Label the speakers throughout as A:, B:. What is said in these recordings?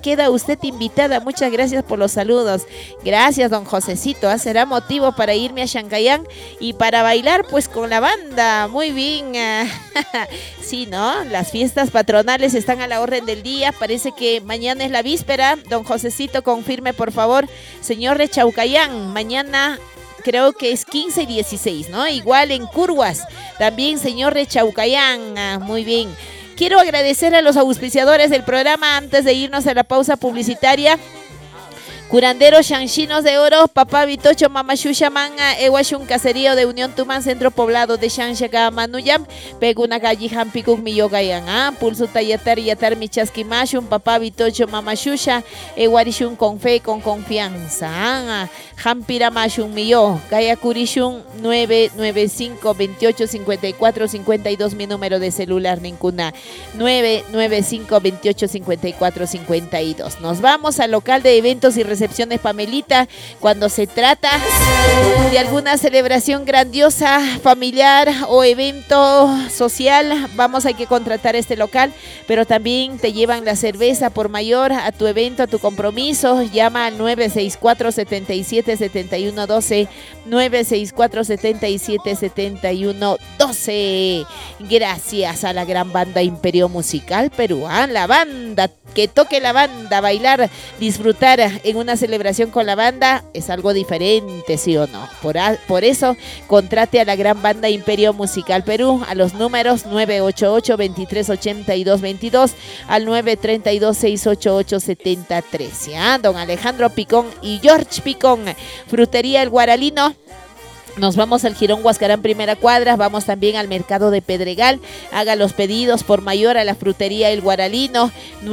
A: queda usted invitada. Muchas gracias por los saludos. Gracias, don Josecito. Será motivo para irme a Chancayán y para bailar pues con la banda. Muy bien. Sí, ¿no? Las fiestas patronales están a la orden del día. Parece que mañana es la víspera. Don Josecito, confirme por favor. Señor de Chaucayán, mañana creo que es 15 y 16, ¿no? Igual en Curhuas, también señor de Chaucayán. Muy bien. Quiero agradecer a los auspiciadores del programa antes de irnos a la pausa publicitaria. Curanderos Shanchinos de Oro, Papá Vitocho, Mama Shushaman, Ewashun, Caserío de Unión Tumán, Centro Poblado de Shanshaga, Manuyam, Peguna Gallihan, Picuk, Miyogayan, Pulso Tayatar, Yatar, Michaskimashun, Papá Vitocho, Mama Shusha, Ewarishun, con fe, con confianza, Hampiramashun, Miyo, Gayakurishun, 995 28 54 52, mi número de celular, Nincuna, 995 28 54 52. Nos vamos al local de eventos y recepciones Pamelita. Cuando se trata de alguna celebración grandiosa, familiar o evento social, hay que contratar este local, pero también te llevan la cerveza por mayor a tu evento, a tu compromiso. Llama al 964 77 71 12, 964 77 71 12. Gracias a la gran banda Imperio Musical Perú, la banda que toque la banda, bailar, disfrutar en una celebración con la banda es algo diferente, ¿sí o no? Por eso, contrate a la gran banda Imperio Musical Perú a los números 988-2382-22 al 932-688-7013. Don Alejandro Picón y George Picón, Frutería El Guaralino. Nos vamos al Jirón Huascarán, primera cuadra. Vamos también al Mercado de Pedregal. Haga los pedidos por mayor a la Frutería El Guaralino,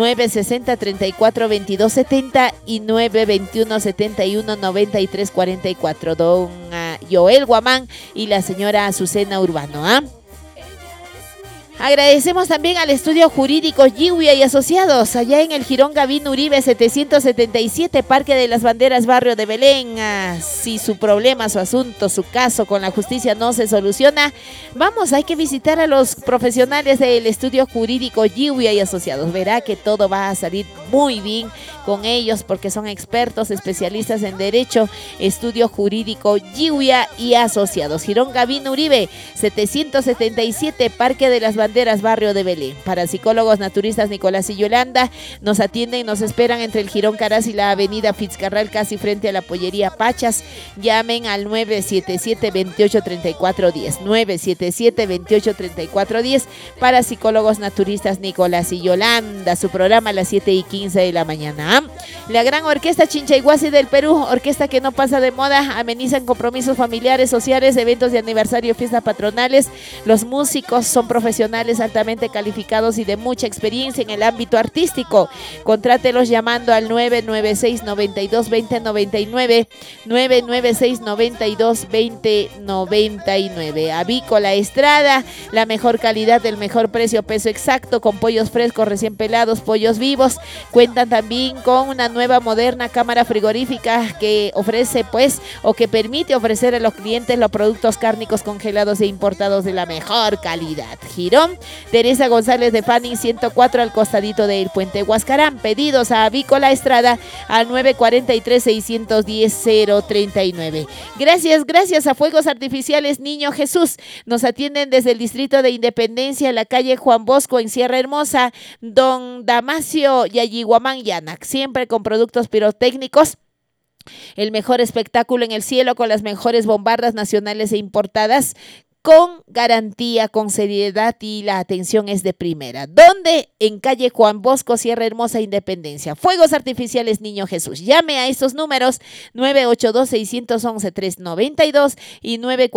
A: 960-34-2270 y 921-71-93-44. Don Joel Guamán y la señora Azucena Urbano. Agradecemos también al estudio jurídico Yiwia y Asociados, allá en el Jirón Gavín Uribe 777, Parque de las Banderas, barrio de Belén. Si su problema, su asunto, su caso con la justicia no se soluciona, hay que visitar a los profesionales del estudio jurídico Yiwia y Asociados. Verá que todo va a salir muy bien con ellos porque son expertos, especialistas en derecho. Estudio jurídico Yiwia y Asociados, Jirón Gavín Uribe 777, Parque de las Banderas, barrio de Belén. Para psicólogos naturistas Nicolás y Yolanda, nos atienden, nos esperan entre el Jirón Caraz y la avenida Fitzcarral, casi frente a la pollería Pachas. Llamen al 977-283410, 977-283410 para psicólogos naturistas Nicolás y Yolanda. Su programa a las 7:15 de la mañana. La gran orquesta Chinchayhuasi del Perú, orquesta que no pasa de moda, amenizan compromisos familiares, sociales, eventos de aniversario, fiestas patronales. Los músicos son profesionales altamente calificados y de mucha experiencia en el ámbito artístico. Contrátelos llamando al 996-92-2099, 996-92-2099. Avícola Estrada, la mejor calidad, del mejor precio, peso exacto, con pollos frescos, recién pelados, pollos vivos. Cuentan también con una nueva moderna cámara frigorífica que ofrece o que permite ofrecer a los clientes los productos cárnicos congelados e importados de la mejor calidad. Girón, Teresa González de Fanning 104, al costadito del Puente Huascarán. Pedidos a Avícola Estrada al 943-610-039. Gracias a Fuegos Artificiales Niño Jesús. Nos atienden desde el distrito de Independencia, la calle Juan Bosco en Sierra Hermosa. Don Damasio Yayiguamán Yanac, siempre con productos pirotécnicos. El mejor espectáculo en el cielo con las mejores bombardas nacionales e importadas, con garantía, con seriedad, y la atención es de primera. ¿Dónde? En calle Juan Bosco, Sierra Hermosa, Independencia. Fuegos Artificiales Niño Jesús. Llame a estos números 982-611-392 y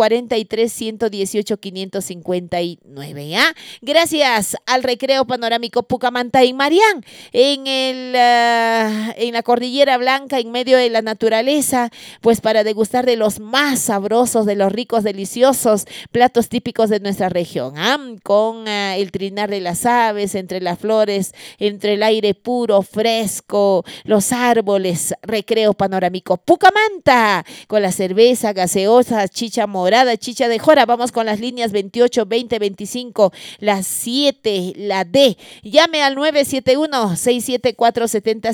A: 943-118-559. Gracias al Recreo Panorámico Pucamanta y Marián, en la Cordillera Blanca, en medio de la naturaleza, pues para degustar de los más sabrosos, de los ricos, deliciosos platos típicos de nuestra región, con el trinar de las aves, entre las flores, entre el aire puro, fresco, los árboles. Recreo Panorámico Pucamanta, con la cerveza gaseosa, chicha morada, chicha de jora. Vamos con las líneas 28, 20, 25, la 7, la D. Llame al 971-674-70